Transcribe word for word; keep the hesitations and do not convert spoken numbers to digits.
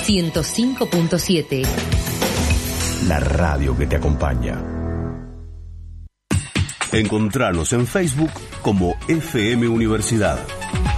ciento cinco punto siete. La radio que te acompaña. Encontranos en Facebook como F M Universidad.